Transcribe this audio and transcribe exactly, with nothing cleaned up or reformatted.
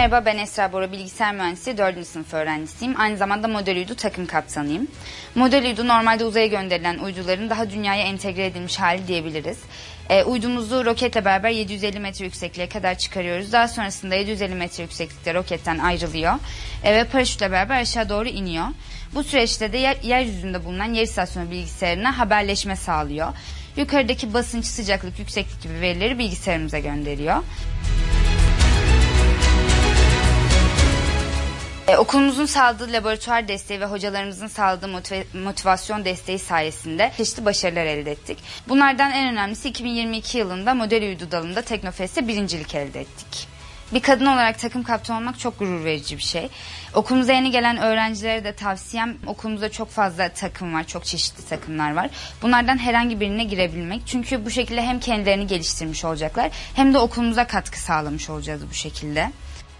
Merhaba, ben Esra Bora, bilgisayar mühendisi, dördüncü sınıf öğrencisiyim. Aynı zamanda Model Uydu takım kaptanıyım. Model Uydu normalde uzaya gönderilen uyduların daha dünyaya entegre edilmiş hali diyebiliriz. E, uydumuzu roketle beraber yedi yüz elli metre yüksekliğe kadar çıkarıyoruz. Daha sonrasında yedi yüz elli metre yükseklikte roketten ayrılıyor e, ve paraşütle beraber aşağı doğru iniyor. Bu süreçte de yer, yeryüzünde bulunan yer istasyonu bilgisayarına haberleşme sağlıyor. Yukarıdaki basınç, sıcaklık, yükseklik gibi verileri bilgisayarımıza gönderiyor. Ee, okulumuzun sağladığı laboratuvar desteği ve hocalarımızın sağladığı motiv- motivasyon desteği sayesinde çeşitli başarılar elde ettik. Bunlardan en önemlisi iki bin yirmi iki yılında Model Uydu dalında Teknofest'te birincilik elde ettik. Bir kadın olarak takım kaptanı olmak çok gurur verici bir şey. Okulumuza yeni gelen öğrencilere de tavsiyem, okulumuzda çok fazla takım var, çok çeşitli takımlar var. Bunlardan herhangi birine girebilmek. Çünkü bu şekilde hem kendilerini geliştirmiş olacaklar hem de okulumuza katkı sağlamış olacağız bu şekilde.